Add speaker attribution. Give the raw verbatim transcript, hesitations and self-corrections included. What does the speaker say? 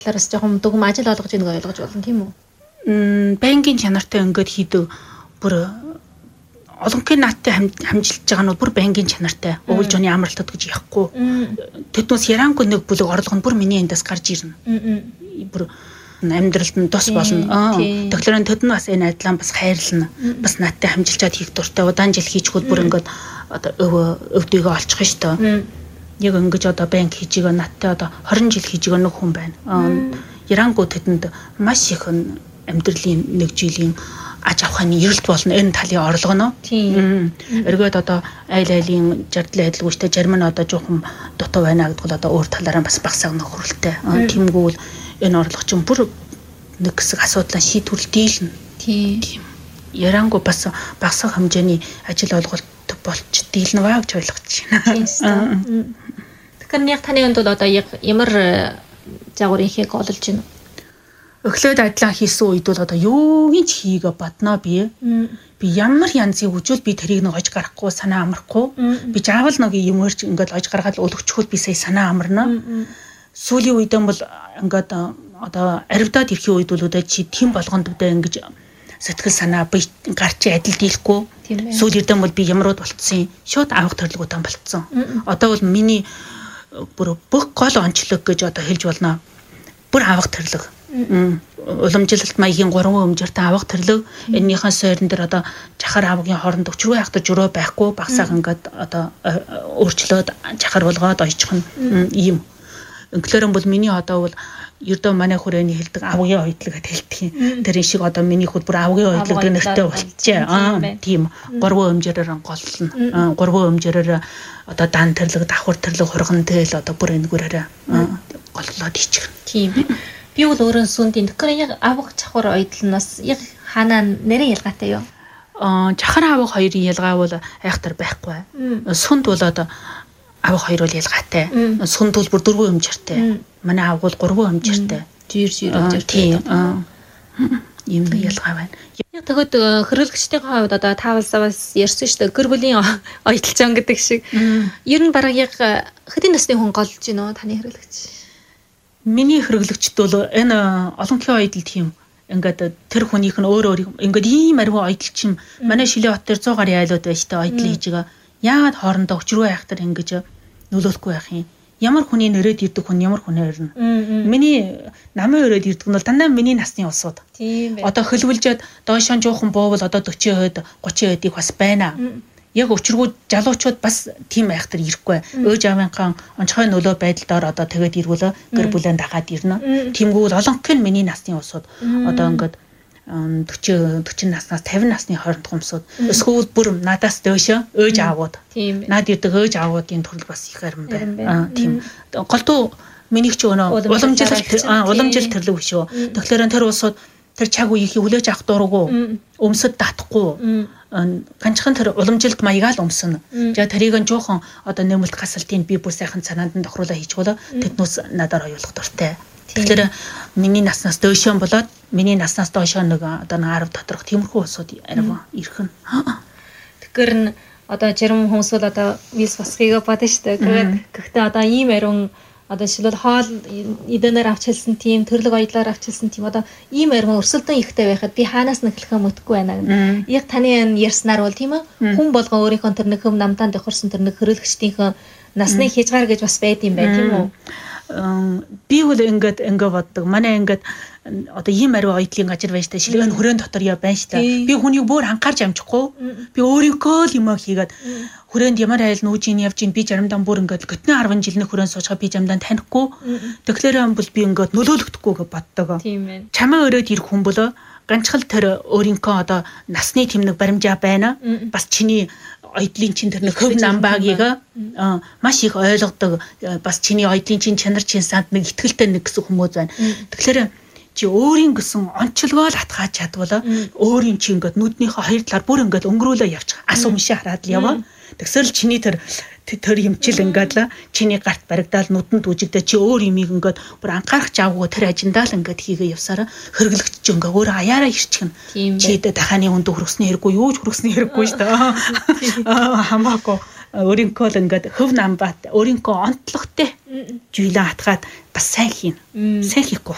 Speaker 1: талаараас жоохон дүгм ажил олгож ийнэ гэж ойлгож байна тийм үү?
Speaker 2: Мм банкын чанартай ингээд хийдэг бүр олонхын наадтай хамжилж байгаа нь бүр банкын чанартай өвөл жооны амралтад гэж яахгүй. Тэднээс ярангүй нэг бүлэг орлого нь бүр миний эндээс гарч ирнэ. Бүр амьдралд нь тус болно. Тэгэхээр тэд нь бас энэ адилхан бас хайрлна. Бас наадтай хамжилчаад хийх дуртай. Удаан жил хийчихвэл бүр ингээд одоо өв өвдөгөө олчих шүү дээ. Яг ингэж одоо банк хийж байгаа наадтай одоо хорин жил хийж байгаа нэг хүн байна. Ярангүй тэдэнд маш их амьдралын нэг жилийн аж авахны эрэлт болно энэ талын орлого нь. Тийм. Эргээд одоо айл айлын жардал айдалгүйтэй зарим нь одоо жоохон дутуу байна гэдэг бол одоо өөр талаараа бас багсаа нэг хөрөлтэй. Тиймгүүл энэ орлого чинь бүр нэг хэсэг асуудлаа шийдвэрлэл дийлнэ. Тийм. Ярангүй бас багсаа хэмжээний ажил олголт болч дийлнэ ба гэж ойлгож байна.
Speaker 1: Тэгэхээр яг таны онд бол одоо ямар загварын хийх олж байна?
Speaker 2: Өглөөд ажиллаа хийсэн үед бол одоо юу гэж хийгээ баднаа би. Би ямар янзын хүчил би тэрийг нэг ож гарахгүй санаа амрахгүй. Би заавал нэг юм өрч ингээд ож гаргаад өлөгчхөл би сая санаа амарна. Сүүлийн үедэн бол ингээд одоо аривдаад ирэхийн үед бол одоо чи тэм болгонд үдэ ингэж сэтгэл санаа би гарч адил дийлэхгүй. Сүүлийн бол би ямрууд болцсон. Шууд авах төрлөгөтөн болцсон. Одоо бол миний бүр бүх гол онцлог гэж одоо хэлж болно. Бүр авах төрлөг. Уламжилалт маягийн гурван өмжөртэй авах төрлөг эннийхэн сойрон дээр одоо жахар авгийн хооронд өчрөө яхад журөө байхгүй багсаах ингээд одоо өөрчлөөд жахар болгоод ойчих нь ийм. Инглерэн бол миний одоо бол ердөө манай хүрээний хэлдэг авгийн ойдлог гэж хэлдэг. Тэр шиг одоо миний хөл бүр авгийн ойдлог гэх нэртэй болчихжээ. Аа тийм гурван өмжөөрөөр голлно. Гурван өмжөөрөөр одоо дан төрлөг, давхар төрлөг, хурган тэл одоо бүр энэгээрээ голлоод ичих.
Speaker 1: Тийм. Би бол өөрөө сүндийн тэгэхээр яг авах чахвар ойдлноос яг хаанаа нэрэн ялгаатай юу?
Speaker 2: Аа жахар авах хоёрын ялгаа бол айхтар байхгүй. Сүнд бол одоо авах хоёр бол ялгаатай. Сүнд бол бүр дөрвөн өмжөртэй. Манай авах бол гурван өмжөртэй.
Speaker 1: Жир жир өмжөртэй.
Speaker 2: Ийм ялгаа байна.
Speaker 1: Яг тэгэхэд хөрөлгчдийн хувьд одоо таавалсаваас ярьсан шүү дээ. Гэр бүлийн ойдлцон гэдэг шиг. Ер нь бараг яг хэдийн насны хүн голж гинөө таны хөрөлгч?
Speaker 2: Миний хөрөглөгчд бол энэ олонхын ойдол тийм ингээд тэр хүнийх нь өөр өөр ингээд ийм ариун ойдол чим манай Шилээ хот дээр сто гаруй айлууд байж та ойдол хийж байгаа. Яагаад хоорондоо өчрөө яхахтар ингэж нөлөөлөхгүй байх юм? Ямар хүний нэрээд ирдэг хүн ямар хүн ирнэ? Миний намын өрөөд ирдэг нь бол дандаа миний насны улсууд.
Speaker 1: Тийм
Speaker 2: байна. Одоо хөлвөлжөөд доошоо жоохон боовол одоо forty хувьд thirty хувьд бас байна. Яг өчргүүд залуучууд бас тийм айхтар ирэхгүй. Өөж авынхан онцгой нөлөө байдалдаар одоо тэгээд ирвэлээ гэр бүлэн дагаад ирнэ. Тиймгүүл олонхын миний насны улсууд одоо ингээд forty forty наснаас fifty насны хооронд гомсууд эсвэл бүр надаас дөөшөө өөж аавууд. Наад ирдэг өөж аавуудын төрөл бас их харин байна. Тийм. Голдуу миний ч өнөө уламжилт уламжилт төрлөг биш үү. Тэгэхээр тэр улсууд тэр чаг үеийнхээ хүлээж авах дурггүй өмсөд татахгүй ганцхан тэр уламжилт маягаар л өмснө. За тэрийг нь жоохон одоо нэмэлт гасалтын би бүр сайхан санаанд нь тохируулаа хийчихвол тэднээс надаар оюулах дуртай. Тэгэхээр миний наснаас дөөшөө болоод миний наснаас доошоо нэг одоо ten доторх тиймэрхүү улсууд арив ирэх нь.
Speaker 1: Тэгэхээр одоо зарим хүмүүс бол одоо виз босхийг бодно шүү дээ. Гэхдээ одоо ийм ариун одоо шилбэл хоол эдэнээр авч хэлсэн тийм төрлөг ойдлоор авч хэлсэн тийм одоо ийм арим өрсөлдөн ихтэй байхад би хаанаас нь эхлэхээ мэдгүй байна. Яг таны ярьснаар бол тийм ээ хүн болгон өөрийнхөө тэр нэг хөм намтаан давхарсан тэр нэг хөрөлгчдийнхээ насны хязгаар гэж бас байд юм байна тийм үү?
Speaker 2: Би бол ингээд ингээ боддог. Манай ингээд одоо ийм ариун ойдлын газар байж та шилгэн хүрээний дотор яа байна шүү дээ. Би хүнийг бүр анхаарч амжихгүй. Би өөрийнхөө л юм хийгээд хүрээнд ямар айл нүүжийн явж ин би заримдаа бүр ингээд готны ten жилийн хүрээнд суучгаа би заримдаа танихгүй. Тэгэхээр юм бол би ингээд нөлөөлөгдөхгүй гэж боддог. Чамаа өрөөд ирэх хүн болоо ганцхан тэр өөрийнхөө одоо насны тэмнэг баримжаа байна. Бас чиний ойдлын чин тэр нэг хөв намбаагийг маш их ойлгодог. Бас чиний ойдлын чин чанар чин санд нэг ихтгэлтэй нэг гэсэн хүмүүс байна. Тэгэхээр чи өөрийн гэсэн онцлогоо л хатгааж чадвал өөрийн чи ингээд нүднийхээ хоёр талаар бүр ингээд өнгөрүүлээ явчих. Ас өмшөө хараад л яваа. Тэгсэр л чиний тэр тэр юмчил ингээд л чиний гарт баригдаал нүдэнд үжигдээ чи өөр юмыг ингээд бүр анхаарах жавгүй тэр ажиндаа л ингээд хийгээ явсараа хөргөлөгч чи ингээд өөр аяараа ирчихнэ. Чи дэ даханы хүнд хөргөсний хэрэггүй юу ч хөргөсний хэрэггүй шүү дээ. Хамаагүй өөрийнхөө л ингээд хөв намбат өөрийнхөө онцлогтой жийлэн хатгаад бас сайн хийн. Сайн хийхгүй